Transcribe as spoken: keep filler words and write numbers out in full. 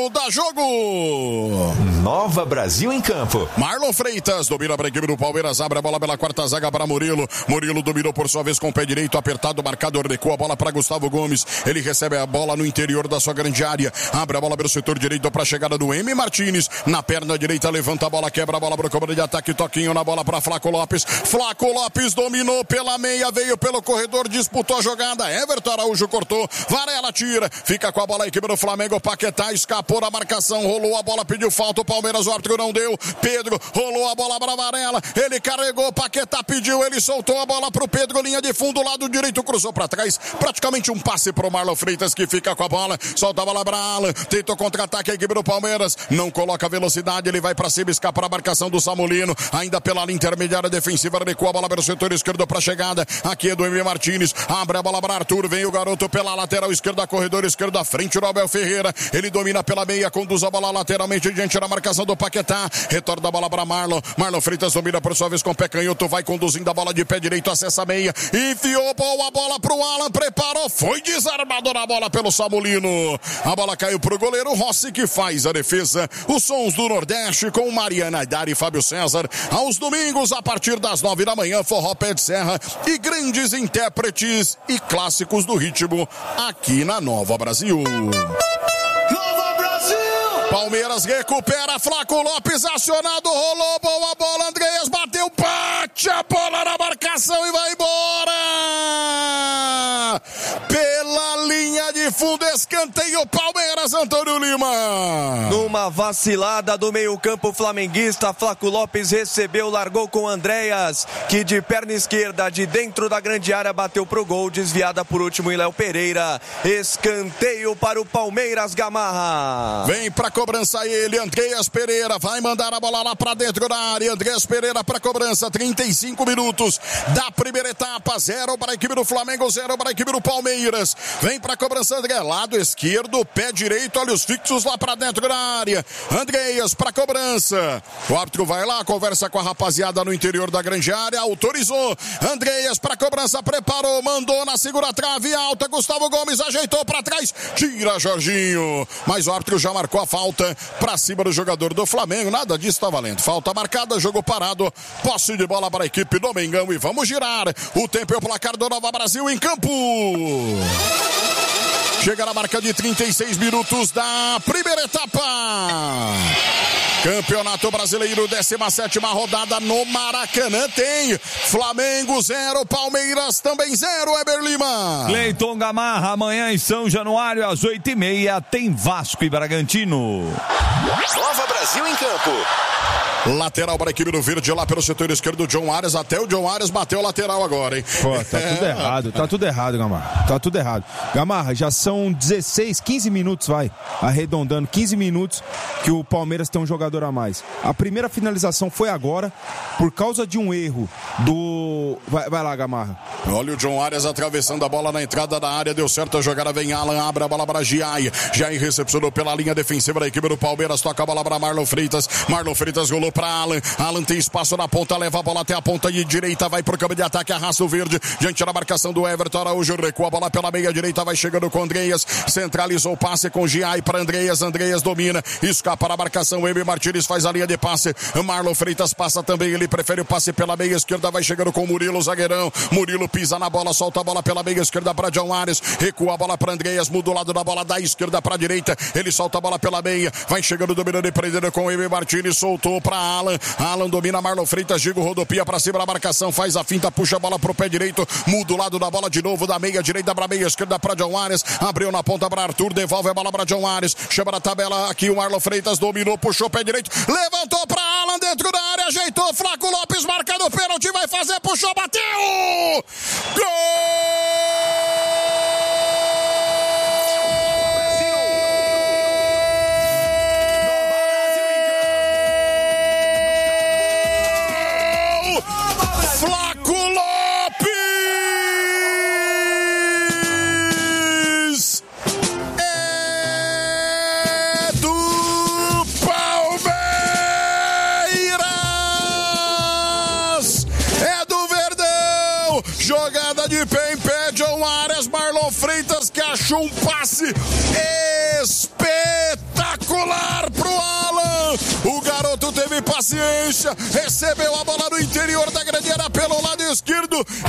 Da jogo. Nova Brasil em campo. Marlon Freitas domina para a equipe do Palmeiras, abre a bola pela quarta zaga para Murilo. Murilo dominou por sua vez com o pé direito, apertado, marcador, recua a bola para Gustavo Gomes. Ele recebe a bola no interior da sua grande área, abre a bola pelo setor direito para a chegada do M. Martins. Na perna direita, levanta a bola, quebra a bola para o comando de ataque, toquinho na bola para Flaco Lopes. Flaco Lopes dominou pela meia, veio pelo corredor, disputou a jogada. Everton Araújo cortou, Varela tira, fica com a bola a equipe do Flamengo. Paquetá escapou da marcação, rolou a bola, pediu falta, o Palmeiras, o árbitro não deu. Pedro rolou a bola para Varela, ele carregou, Paquetá pediu, ele soltou a bola pro Pedro, linha de fundo, lado direito, cruzou para trás, praticamente um passe pro Marlon Freitas, que fica com a bola, solta a bola para Alan, tentou contra-ataque a equipe do Palmeiras, não coloca velocidade, ele vai para cima, escapa a marcação do Samulino, ainda pela linha intermediária defensiva, recua a bola pelo setor esquerdo para chegada, aqui é do M. Martins, abre a bola para Arthur, vem o garoto pela lateral esquerda, corredor esquerdo à frente, o Abel Ferreira, ele domina pela meia, conduz a bola lateralmente diante da marcação do Paquetá, retorna a bola para Marlon, Marlon Freitas domina por sua vez com o pé canhoto, vai conduzindo a bola de pé direito, acessa a meia, enfiou boa bola pro Alan, preparou, foi desarmado na bola pelo Samulino, a bola caiu pro goleiro Rossi, que faz a defesa. Os sons do Nordeste com Mariana Aidar e Fábio César, aos domingos a partir das nove da manhã, forró pé de serra e grandes intérpretes e clássicos do ritmo aqui na Nova Brasil. Palmeiras recupera, Flaco Lopes acionado, rolou, boa bola, Andreas bateu, bate a bola na marcação e vai embora! Pela linha de fundo, escanteio, Palmeiras, Antônio Lima. Numa vacilada do meio-campo flamenguista, Flaco Lopes recebeu, largou com Andreas, que de perna esquerda, de dentro da grande área, bateu pro gol, desviada por último em Léo Pereira. Escanteio para o Palmeiras, Gamarra. Vem pra cobrança ele, Andreas Pereira, vai mandar a bola lá pra dentro da área, Andreas Pereira pra cobrança, trinta e cinco minutos da primeira etapa, zero para a equipe do Flamengo, zero para a equipe do Palmeiras, vem pra cobrança André, lado esquerdo, pé direito, olha os fixos lá pra dentro da área, Andreas pra cobrança, o árbitro vai lá, conversa com a rapaziada no interior da grande área, autorizou, Andreas pra cobrança, preparou, mandou na segura trave alta, Gustavo Gomes ajeitou pra trás, tira Jorginho, mas o árbitro já marcou a falta para cima do jogador do Flamengo, nada disso está valendo, falta marcada, jogo parado, posse de bola para a equipe do Mengão e vamos girar, o tempo é o placar do Nova Brasil em campo. Chega na marca de trinta e seis minutos da primeira etapa. Campeonato Brasileiro, décima sétima rodada no Maracanã. Tem Flamengo zero, Palmeiras também zero, Eber Lima. Cleiton Gamarra, amanhã em São Januário, às oito e meia, tem Vasco e Bragantino. Nova Brasil em campo. Lateral para a equipe do Verde, lá pelo setor esquerdo, John Arias, até o John Arias bateu o lateral agora, hein? Pô, tá é. tudo errado, tá tudo errado, Gamarra, tá tudo errado. Gamarra, já são dezesseis, quinze minutos, vai, arredondando, quinze minutos que o Palmeiras tem um jogador a mais. A primeira finalização foi agora, por causa de um erro do... Vai, vai lá, Gamarra. Olha o John Arias atravessando a bola na entrada da área, deu certo a jogada, vem Alan, abre a bola para Giai, Giai recepcionou pela linha defensiva da equipe do Palmeiras, toca a bola para Marlon Freitas, Marlon Freitas rolou para Alan, Alan tem espaço na ponta, leva a bola até a ponta de direita, vai pro campo de ataque, arrasta o Verde, diante da marcação do Everton Araújo, recua a bola pela meia direita, vai chegando com Andreas, centralizou o passe com Giai para Andreas, Andreas domina, escapa na marcação, M. Martins faz a linha de passe, Marlon Freitas passa também, ele prefere o passe pela meia esquerda, vai chegando com Murilo, zagueirão, Murilo pisa na bola, solta a bola pela meia esquerda para John Arias, recua a bola para Andreas, muda o lado da bola da esquerda para a direita, ele solta a bola pela meia, vai chegando dominando e prendendo com M. Martins, soltou para Alan, Alan domina, Marlon Freitas, Gigo rodopia para cima da marcação, faz a finta, puxa a bola pro pé direito, muda o lado da bola de novo, da meia direita para meia esquerda para John Arias, abriu na ponta para Arthur, devolve a bola para John Arias, chama na tabela aqui o Marlon Freitas, dominou, puxou o pé direito, levantou para Alan dentro da área, ajeitou, Flaco Lopes marcando o pênalti, vai fazer, puxou, bateu! Gol! Flaco Lopes é do Palmeiras, é do Verdão, jogada de pé em pé, John Arias, Marlon Freitas que achou um passe espetacular O garoto teve paciência, recebeu a bola no interior da grande área pelo lado esquerdo